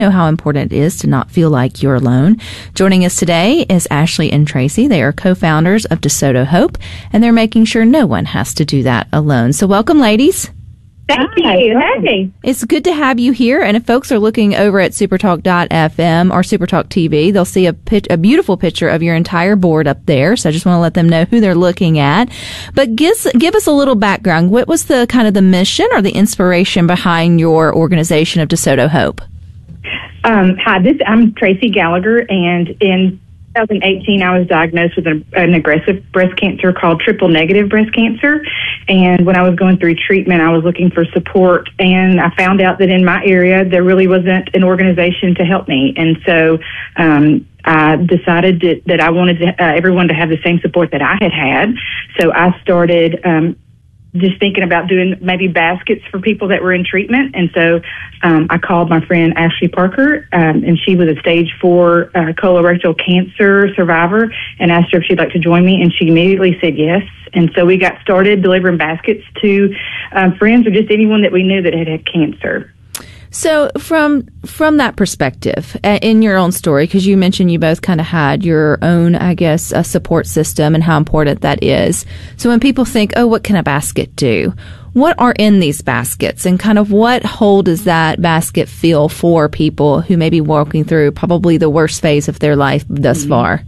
know how important it is to not feel like you're alone. Joining us today is Ashley and Tracy. They are co-founders of DeSoto Hope, and they're making sure no one has to do that alone. So welcome, ladies. Thank you. Hey. It's good to have you here. And if folks are looking over at supertalk.fm or Supertalk TV, they'll see a beautiful picture of your entire board up there. So I just want to let them know who they're looking at. But give us a little background. What was the kind of the mission or the inspiration behind your organization of DeSoto Hope? Hi, I'm Tracy Gallagher, and in 2018, I was diagnosed with an aggressive breast cancer called triple-negative breast cancer. And when I was going through treatment, I was looking for support, and I found out that in my area, there really wasn't an organization to help me. And so I decided that I wanted everyone to have the same support that I had. So I started just thinking about doing maybe baskets for people that were in treatment. And so I called my friend Ashley Parker, and she was a stage 4 colorectal cancer survivor, and asked her if she'd like to join me, and she immediately said yes. And so we got started delivering baskets to friends or just anyone that we knew that had cancer. So from that perspective, in your own story, because you mentioned you both kind of had your own, I guess, a support system and how important that is. So when people think, oh, what can a basket do? What are in these baskets, and kind of what hole does that basket fill for people who may be walking through probably the worst phase of their life thus far?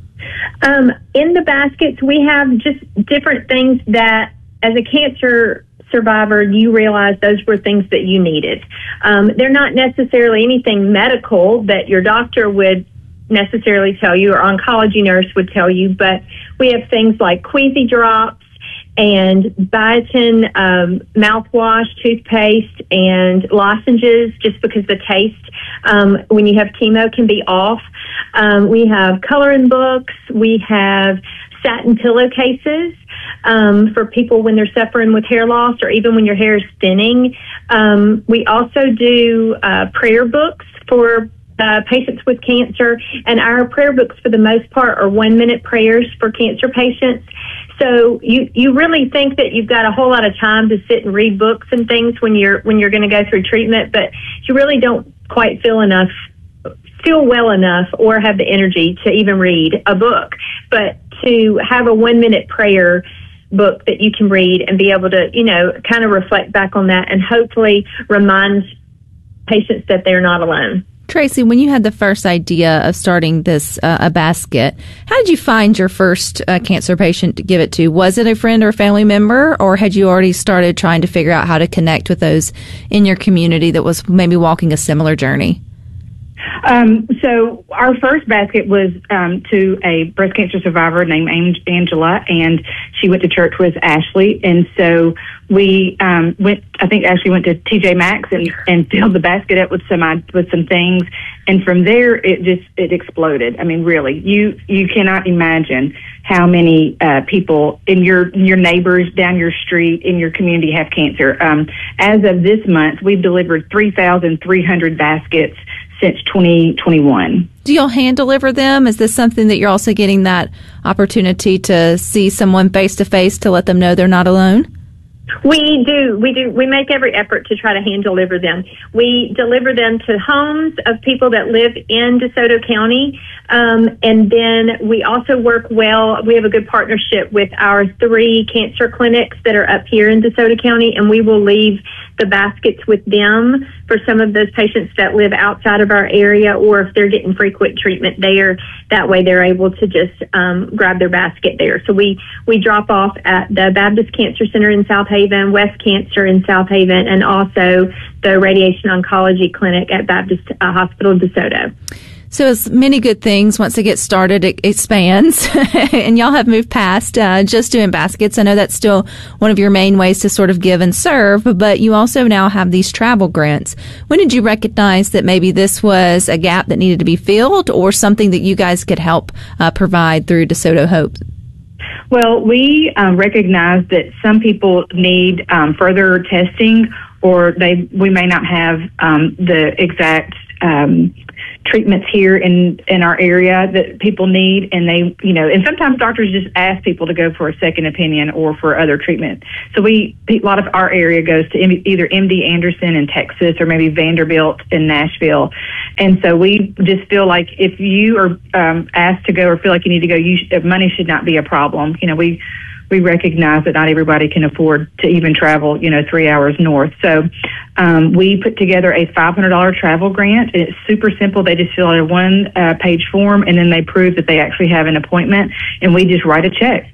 In the baskets, we have just different things that, as a cancer survivor, you realize those were things that you needed. They're not necessarily anything medical that your doctor would necessarily tell you or oncology nurse would tell you, but we have things like Queasy drops and biotin mouthwash, toothpaste, and lozenges, just because the taste when you have chemo can be off. We have coloring books. We have satin pillowcases for people when they're suffering with hair loss or even when your hair is thinning. We also do prayer books for patients with cancer, and our prayer books for the most part are 1-minute prayers for cancer patients. So you really think that you've got a whole lot of time to sit and read books and things when you're going to go through treatment, but you really don't quite feel well enough or have the energy to even read a book. But to have a 1-minute prayer book that you can read and be able to, kind of reflect back on that and hopefully remind patients that they're not alone. Tracy, when you had the first idea of starting this a basket, how did you find your first cancer patient to give it to? Was it a friend or a family member, or had you already started trying to figure out how to connect with those in your community that was maybe walking a similar journey? So our first basket was to a breast cancer survivor named Angela, and she went to church with Ashley. And so we I think Ashley went to TJ Maxx and filled the basket up with some things. And from there, it exploded. I mean, really, you cannot imagine how many people in your neighbors down your street in your community have cancer. As of this month, we've delivered 3,300 baskets since 2021. Do y'all hand deliver them? Is this something that you're also getting that opportunity to see someone face to face to let them know they're not alone? We do. We make every effort to try to hand deliver them. We deliver them to homes of people that live in DeSoto County. And then we also work well. We have a good partnership with our 3 cancer clinics that are up here in DeSoto County, and we will leave the baskets with them for some of those patients that live outside of our area, or if they're getting frequent treatment there, that way they're able to just grab their basket there. So we drop off at the Baptist Cancer Center in South Haven, West Cancer in South Haven, and also the Radiation Oncology Clinic at Baptist Hospital DeSoto. So as many good things, once it gets started, it expands. And y'all have moved past just doing baskets. I know that's still one of your main ways to sort of give and serve, but you also now have these travel grants. When did you recognize that maybe this was a gap that needed to be filled, or something that you guys could help provide through DeSoto Hope? Well, we recognize that some people need further testing, or we may not have the exact treatments here in our area that people need, and they, and sometimes doctors just ask people to go for a second opinion or for other treatment. So a lot of our area goes to either MD Anderson in Texas or maybe Vanderbilt in Nashville, and so we just feel like if you are asked to go or feel like you need to go, money should not be a problem. We recognize that not everybody can afford to even travel, 3 hours north. So we put together a $500 travel grant, and it's super simple. They just fill out a one-page form, and then they prove that they actually have an appointment, and we just write a check.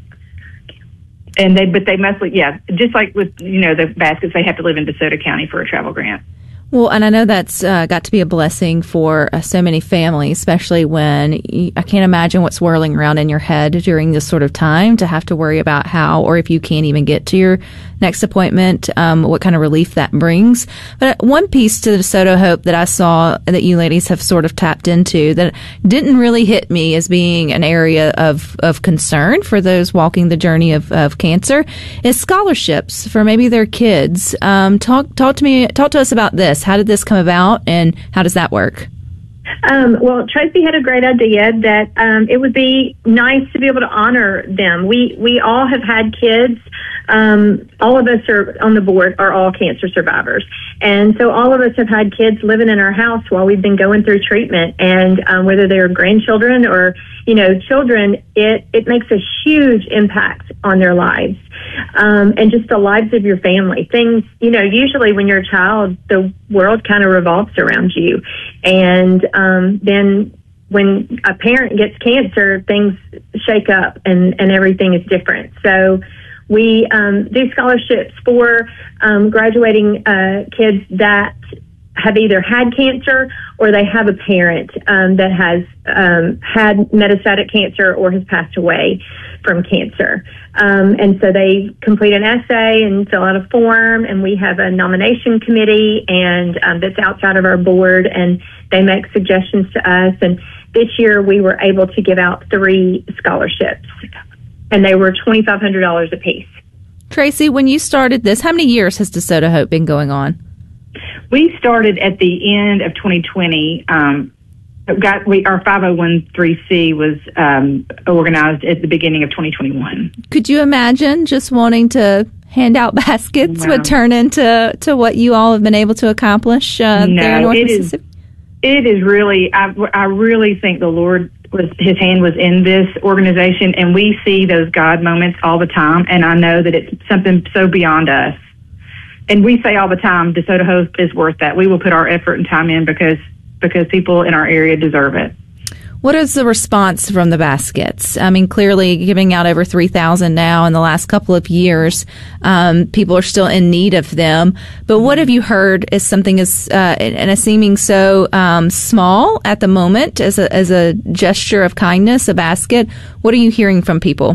And they must, just like with, the baskets, they have to live in DeSoto County for a travel grant. Well, and I know that's got to be a blessing for so many families, especially when I can't imagine what's swirling around in your head during this sort of time to have to worry about how, or if you can't even get to your next appointment, what kind of relief that brings. But one piece to the DeSoto Hope that I saw that you ladies have sort of tapped into that didn't really hit me as being an area of concern for those walking the journey of cancer is scholarships for maybe their kids. Talk to us about this. How did this come about, and how does that work? Well, Tracy had a great idea that it would be nice to be able to honor them. We all have had kids. All of us are on the board are all cancer survivors. And so all of us have had kids living in our house while we've been going through treatment. And whether they're grandchildren or, children, it makes a huge impact on their lives. And just the lives of your family. Things, usually when you're a child, the world kind of revolves around you. And then when a parent gets cancer, things shake up and everything is different. So we do scholarships for graduating kids that have either had cancer or they have a parent that has had metastatic cancer or has passed away from cancer. And so they complete an essay and fill out a form, and we have a nomination committee and that's outside of our board, and they make suggestions to us. And this year we were able to give out 3 scholarships, and they were $2,500 apiece. Tracy, when you started this, how many years has DeSoto Hope been going on? We started at the end of 2020. Our 501(c)(3) was organized at the beginning of 2021. Could you imagine just wanting to hand out baskets would turn into what you all have been able to accomplish there in North Mississippi? It is really, I really think the Lord his hand was in this organization, and we see those God moments all the time, and I know that it's something so beyond us. And we say all the time, DeSoto Hope is worth that. We will put our effort and time in because people in our area deserve it. What is the response from the baskets? I mean, clearly giving out over 3,000 now in the last couple of years. People are still in need of them. But what have you heard is something and a seeming so small at the moment as a gesture of kindness, a basket? What are you hearing from people?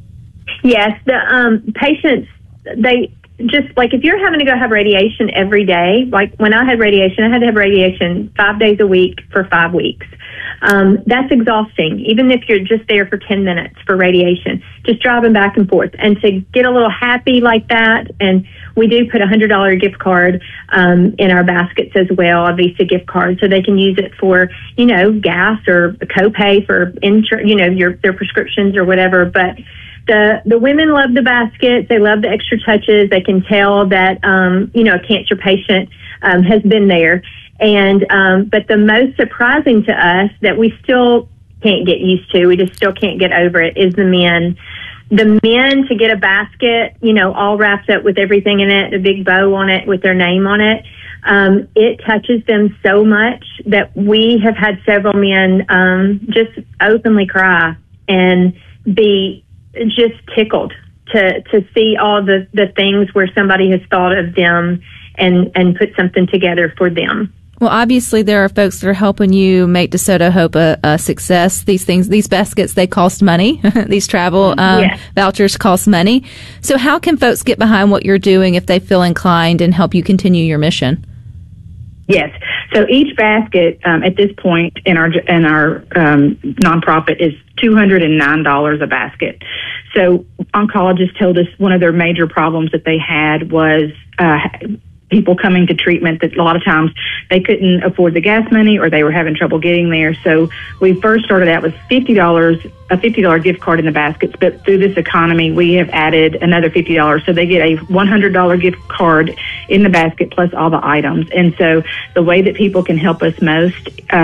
Yes, the patients, they just like if you're having to go have radiation every day, like when I had radiation, I had to have radiation 5 days a week for 5 weeks. That's exhausting, even if you're just there for 10 minutes for radiation, just driving back and forth. And to get a little happy like that, and we do put a $100 gift card in our baskets as well, a Visa gift card, so they can use it for, gas or a copay for their prescriptions or whatever. But the women love the baskets. They love the extra touches. They can tell that, a cancer patient has been there. And but the most surprising to us that we still can't get used to, we just still can't get over it, is the men. The men to get a basket, all wrapped up with everything in it, a big bow on it with their name on it. It touches them so much that we have had several men just openly cry and be just tickled to see all the things where somebody has thought of them and put something together for them. Well, obviously there are folks that are helping you make DeSoto Hope a success. These baskets, they cost money. These travel vouchers cost money. So how can folks get behind what you're doing if they feel inclined and help you continue your mission? Yes. So each basket at this point in our nonprofit is $209 a basket. So oncologists told us one of their major problems that they had was people coming to treatment that a lot of times they couldn't afford the gas money or they were having trouble getting there. So we first started out with $50, a $50 gift card in the baskets, but through this economy, we have added another $50. So they get a $100 gift card in the basket plus all the items. And so the way that people can help us most